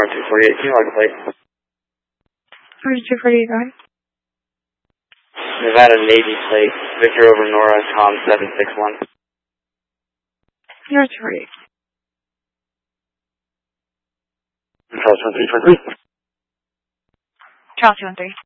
Nora 248, can you mark the plate? 248, go ahead. Nevada Navy plate, Victor over Nora, Tom 761. Nora 248. Charles 1323. Charles 213.